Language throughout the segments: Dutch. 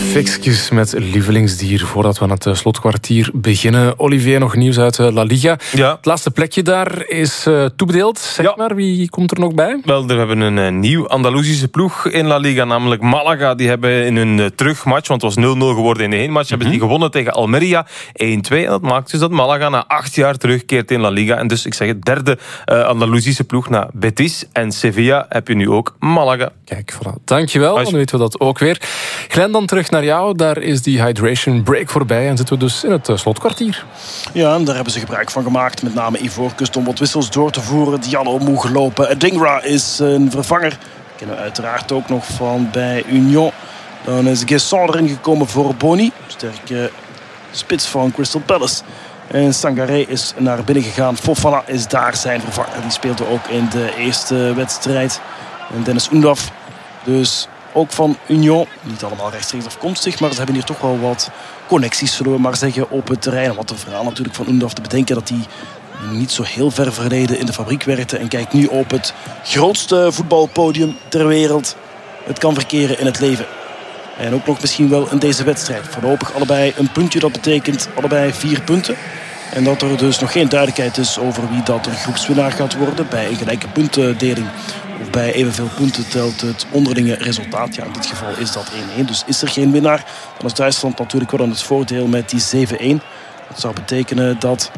Fixkes met lievelingsdier voordat we aan het slotkwartier beginnen. Olivier, nog nieuws uit La Liga. Ja. Het laatste plekje daar is toebedeeld. Zeg maar, wie komt er nog bij? Wel, we hebben een nieuw Andalusische ploeg in La Liga, namelijk Malaga. Die hebben in hun terugmatch, want het was 0-0 geworden in de heenmatch, hebben ze die gewonnen tegen Almeria 1-2. En dat maakt dus dat Malaga na 8 jaar terugkeert in La Liga. En dus, ik zeg het, derde Andalusische ploeg na Betis en Sevilla heb je nu ook Malaga. Kijk, voilà. Dankjewel, dan weten we dat ook weer. Glenn, dan terug naar jou. Daar is die hydration break voorbij en zitten we dus in het slotkwartier. Ja, en daar hebben ze gebruik van gemaakt. Met name Ivoorkust om wat wissels door te voeren. Diallo moe gelopen. Dingra is een vervanger. Kennen we uiteraard ook nog van bij Union. Dan is Guesson erin gekomen voor Boni. Sterke spits van Crystal Palace. En Sangaré is naar binnen gegaan. Fofana is daar zijn vervanger. Die speelde ook in de eerste wedstrijd. En Dennis Undav. Dus ook van Union. Niet allemaal rechtstreeks afkomstig. Maar ze hebben hier toch wel wat connecties, zullen we maar zeggen, op het terrein. Wat een verhaal natuurlijk van Undav te bedenken dat hij niet zo heel ver verleden in de fabriek werkte. En kijkt nu op het grootste voetbalpodium ter wereld. Het kan verkeren in het leven. En ook nog misschien wel in deze wedstrijd. Voorlopig allebei een puntje. Dat betekent allebei 4 punten. En dat er dus nog geen duidelijkheid is over wie dat er groepswinnaar gaat worden. Bij een gelijke puntendeling of bij evenveel punten telt het onderlinge resultaat. Ja, in dit geval is dat 1-1. Dus is er geen winnaar. Dan is Duitsland natuurlijk wel aan het voordeel met die 7-1. Dat zou betekenen dat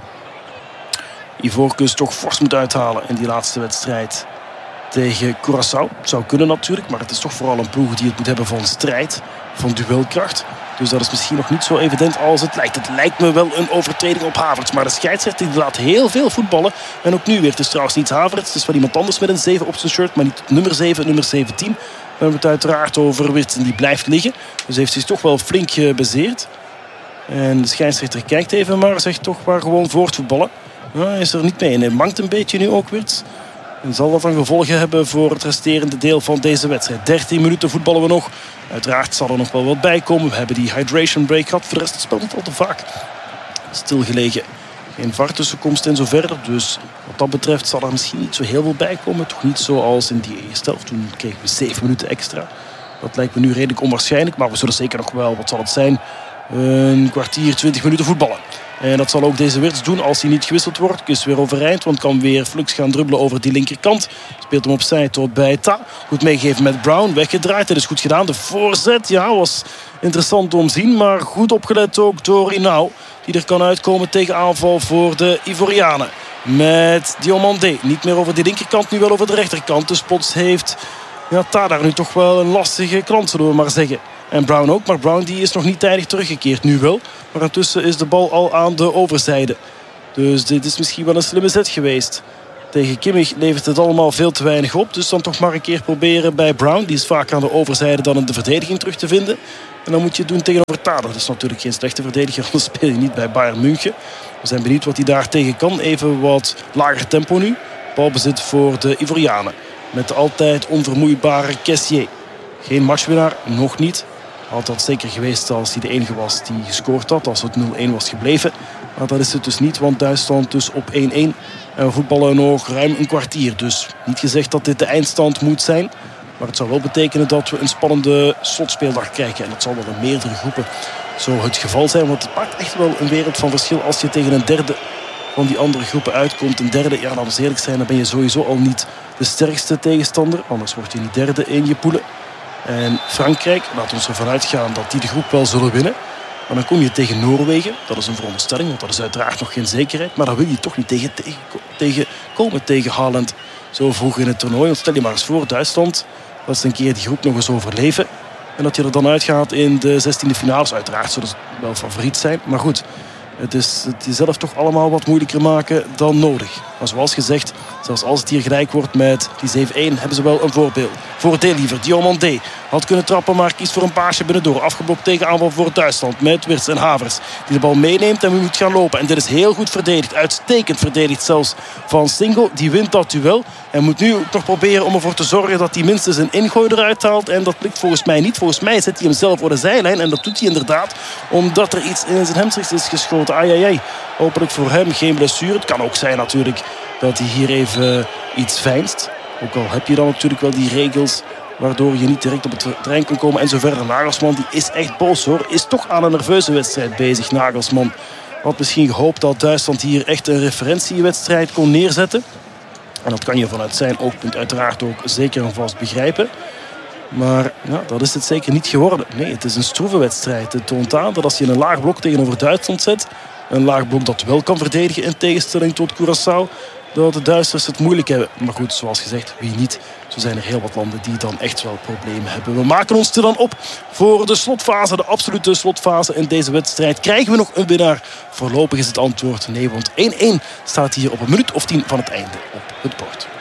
Ivoorkust toch fors moet uithalen in die laatste wedstrijd tegen Curaçao. Het zou kunnen natuurlijk, maar het is toch vooral een ploeg die het moet hebben van strijd, van duelkracht. Dus dat is misschien nog niet zo evident als het lijkt. Het lijkt me wel een overtreding op Havertz. Maar de scheidsrechter die laat heel veel voetballen. En ook nu weer. Het is trouwens niet Havertz. Het is wel iemand anders met een 7 op zijn shirt. Maar niet nummer 7, nummer 17. We hebben het uiteraard over Wirtz. En die blijft liggen. Dus heeft zich toch wel flink bezeerd. En de scheidsrechter kijkt even, maar zegt toch maar gewoon voortvoetballen. Ja, hij is er niet mee. En hij mankt een beetje nu ook, Wirtz. En zal dat dan gevolgen hebben voor het resterende deel van deze wedstrijd. 13 minuten voetballen we nog. Uiteraard zal er nog wel wat bij komen. We hebben die hydration break gehad. Voor de rest het spel niet al te vaak stilgelegen. Geen VAR-tussenkomst en zo verder. Dus wat dat betreft zal er misschien niet zo heel veel bij komen. Toch niet zoals in die eerste helft. Toen kregen we 7 minuten extra. Dat lijkt me nu redelijk onwaarschijnlijk. Maar we zullen zeker nog wel, wat zal het zijn, een kwartier, 20 minuten voetballen. En dat zal ook deze Wirtz doen als hij niet gewisseld wordt. Is weer overeind, want kan weer flux gaan dribbelen over die linkerkant. Speelt hem opzij tot bij Ta. Goed meegegeven met Brown, weggedraaid. Dat is goed gedaan. De voorzet, ja, was interessant om te zien. Maar goed opgelet ook door Inau. Die er kan uitkomen tegen aanval voor de Ivorianen. Met Diomandé. Niet meer over die linkerkant, nu wel over de rechterkant. Dus Pots heeft Ta daar nu toch wel een lastige klant, zullen we maar zeggen. En Brown ook, maar Brown die is nog niet tijdig teruggekeerd. Nu wel, maar intussen is de bal al aan de overzijde. Dus dit is misschien wel een slimme zet geweest. Tegen Kimmich levert het allemaal veel te weinig op. Dus dan toch maar een keer proberen bij Brown. Die is vaak aan de overzijde dan in de verdediging terug te vinden. En dan moet je het doen tegenover Tadic. Dat is natuurlijk geen slechte verdediger, anders speel je niet bij Bayern München. We zijn benieuwd wat hij daar tegen kan. Even wat lager tempo nu. Balbezit voor de Ivorianen. Met de altijd onvermoeibare Kessié. Geen matchwinnaar, nog niet. Had dat zeker geweest als hij de enige was die gescoord had. Als het 0-1 was gebleven. Maar dat is het dus niet, want Duitsland dus op 1-1. En we voetballen nog ruim een kwartier. Dus niet gezegd dat dit de eindstand moet zijn. Maar het zou wel betekenen dat we een spannende slotspeeldag krijgen. En dat zal wel in meerdere groepen zo het geval zijn. Want het maakt echt wel een wereld van verschil als je tegen een derde van die andere groepen uitkomt. Een derde, ja, laten we eerlijk zijn, dan ben je sowieso al niet de sterkste tegenstander. Anders word je niet derde in je poelen. En Frankrijk, laten we ervan uitgaan dat die de groep wel zullen winnen. Maar dan kom je tegen Noorwegen. Dat is een veronderstelling, want dat is uiteraard nog geen zekerheid. Maar dan wil je toch niet komen tegen Haaland zo vroeg in het toernooi. Want stel je maar eens voor, Duitsland, dat ze een keer die groep nog eens overleven. En dat je er dan uitgaat in de 16e finales. Uiteraard zullen ze wel favoriet zijn. Maar goed, het is het jezelf toch allemaal wat moeilijker maken dan nodig. Maar zoals gezegd, zelfs als het hier gelijk wordt met die 7-1... hebben ze wel een voordeel liever. Diomandé had kunnen trappen, maar kiest voor een paasje binnendoor. Afgeblokt tegen aanval voor Duitsland met Wirtz en Havertz. Die de bal meeneemt en moet gaan lopen. En dit is heel goed verdedigd. Uitstekend verdedigd zelfs van Singo. Die wint dat duel. En moet nu toch proberen om ervoor te zorgen dat hij minstens een ingooi eruit haalt. En dat lukt volgens mij niet. Volgens mij zet hij hem zelf voor de zijlijn. En dat doet hij inderdaad omdat er iets in zijn hamstrings is geschoten. Ai. Hopelijk voor hem geen blessure. Het kan ook zijn natuurlijk dat hij hier even iets veinst. Ook al heb je dan natuurlijk wel die regels waardoor je niet direct op het terrein kan komen en zo verder. Nagelsman die is echt boos hoor. Is toch aan een nerveuze wedstrijd bezig, Nagelsman. Had misschien gehoopt dat Duitsland hier echt een referentiewedstrijd kon neerzetten. En dat kan je vanuit zijn oogpunt uiteraard ook zeker en vast begrijpen. Maar ja, dat is het zeker niet geworden. Nee, het is een stroeve wedstrijd. Het toont aan dat als je een laag blok tegenover Duitsland zet, een laag blok dat wel kan verdedigen in tegenstelling tot Curaçao, dat de Duitsers het moeilijk hebben. Maar goed, zoals gezegd, wie niet? Zo zijn er heel wat landen die dan echt wel problemen hebben. We maken ons er dan op voor de slotfase, de absolute slotfase in deze wedstrijd. Krijgen we nog een winnaar? Voorlopig is het antwoord nee, want 1-1 staat hier op een minuut of 10 van het einde op het bord.